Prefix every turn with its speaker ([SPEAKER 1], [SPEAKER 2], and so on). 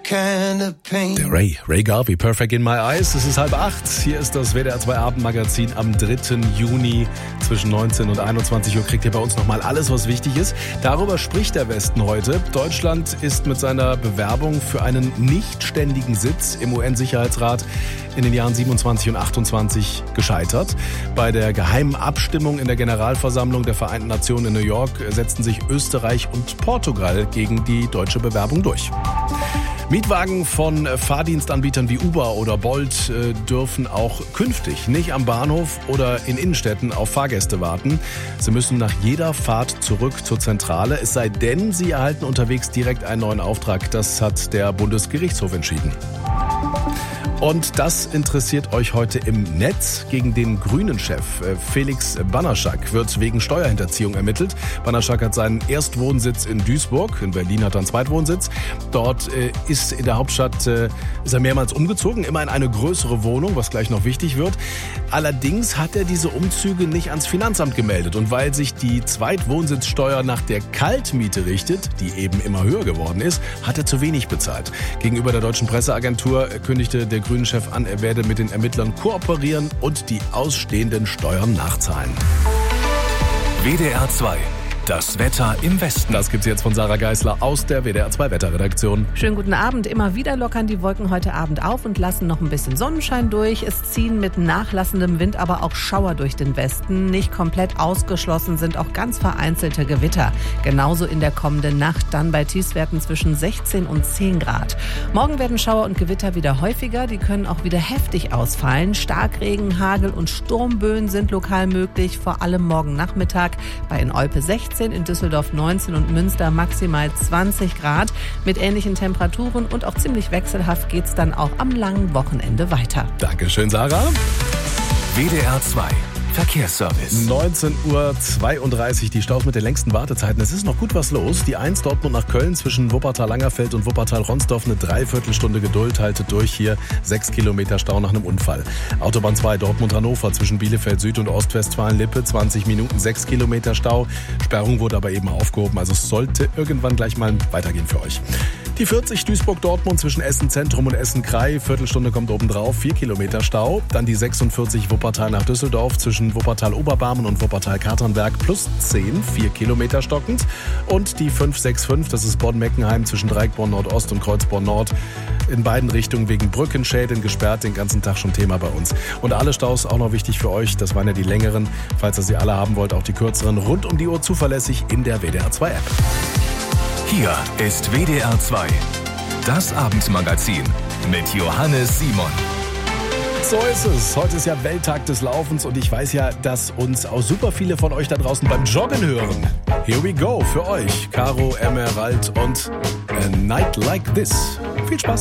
[SPEAKER 1] Der Ray Garvey, Perfect in My Eyes. Es ist 7:30. Hier ist das WDR 2 Abendmagazin am 3. Juni. Zwischen 19 und 21 Uhr kriegt ihr bei uns nochmal alles, was wichtig ist. Darüber spricht der Westen heute. Deutschland ist mit seiner Bewerbung für einen nicht ständigen Sitz im UN-Sicherheitsrat in den Jahren 27 und 28 gescheitert. Bei der geheimen Abstimmung in der Generalversammlung der Vereinten Nationen in New York setzten sich Österreich und Portugal gegen die deutsche Bewerbung durch. Mietwagen von Fahrdienstanbietern wie Uber oder Bolt dürfen auch künftig nicht am Bahnhof oder in Innenstädten auf Fahrgäste warten. Sie müssen nach jeder Fahrt zurück zur Zentrale, es sei denn, sie erhalten unterwegs direkt einen neuen Auftrag. Das hat der Bundesgerichtshof entschieden. Und das interessiert euch heute im Netz. Gegen den Grünen-Chef Felix Banaschak wird wegen Steuerhinterziehung ermittelt. Banaschak hat seinen Erstwohnsitz in Duisburg. In Berlin hat er einen Zweitwohnsitz. Dort ist in der Hauptstadt ist er mehrmals umgezogen, immer in eine größere Wohnung, was gleich noch wichtig wird. Allerdings hat er diese Umzüge nicht ans Finanzamt gemeldet. Und weil sich die Zweitwohnsitzsteuer nach der Kaltmiete richtet, die eben immer höher geworden ist, hat er zu wenig bezahlt. Gegenüber der deutschen Presseagentur kündigte der Grünen-Chef an, er werde mit den Ermittlern kooperieren und die ausstehenden Steuern nachzahlen.
[SPEAKER 2] WDR 2. Das Wetter im Westen.
[SPEAKER 1] Das gibt's jetzt von Sarah Geisler aus der WDR 2 Wetterredaktion.
[SPEAKER 3] Schönen guten Abend. Immer wieder lockern die Wolken heute Abend auf und lassen noch ein bisschen Sonnenschein durch. Es ziehen mit nachlassendem Wind aber auch Schauer durch den Westen. Nicht komplett ausgeschlossen sind auch ganz vereinzelte Gewitter. Genauso in der kommenden Nacht, dann bei Tiefstwerten zwischen 16 und 10 Grad. Morgen werden Schauer und Gewitter wieder häufiger. Die können auch wieder heftig ausfallen. Starkregen, Hagel und Sturmböen sind lokal möglich. Vor allem morgen Nachmittag bei in Olpe 16. In Düsseldorf 19 und Münster maximal 20 Grad. Mit ähnlichen Temperaturen und auch ziemlich wechselhaft geht's dann auch am langen Wochenende weiter.
[SPEAKER 1] Dankeschön, Sarah.
[SPEAKER 2] WDR 2. Verkehrsservice.
[SPEAKER 1] 19:32 Uhr, die Staus mit den längsten Wartezeiten. Es ist noch gut was los. Die 1 Dortmund nach Köln zwischen Wuppertal-Langerfeld und Wuppertal-Ronsdorf eine Dreiviertelstunde Geduld. Haltet durch hier. 6 Kilometer Stau nach einem Unfall. Autobahn 2 Dortmund-Hannover zwischen Bielefeld Süd und Ostwestfalen-Lippe. 20 Minuten, 6 Kilometer Stau. Sperrung wurde aber eben aufgehoben. Also es sollte irgendwann gleich mal weitergehen für euch. Die 40 Duisburg-Dortmund zwischen Essen-Zentrum und Essen-Krei. Viertelstunde kommt obendrauf. 4 Kilometer Stau. Dann die 46 Wuppertal nach Düsseldorf zwischen Wuppertal-Oberbarmen und Wuppertal-Katernberg plus 10, 4 Kilometer stockend. Und die 565, das ist Bonn-Meckenheim zwischen Dreieckborn-Nordost und Kreuzborn-Nord. In beiden Richtungen wegen Brückenschäden gesperrt, den ganzen Tag schon Thema bei uns. Und alle Staus auch noch wichtig für euch, das waren ja die längeren. Falls ihr sie alle haben wollt, auch die kürzeren, rund um die Uhr zuverlässig in der WDR 2 App.
[SPEAKER 2] Hier ist WDR 2. Das Abendmagazin mit Johannes Simon.
[SPEAKER 1] So ist es. Heute ist ja Welttag des Laufens und ich weiß ja, dass uns auch super viele von euch da draußen beim Joggen hören. Here we go für euch. Caro, Emerald und A Night Like This. Viel Spaß.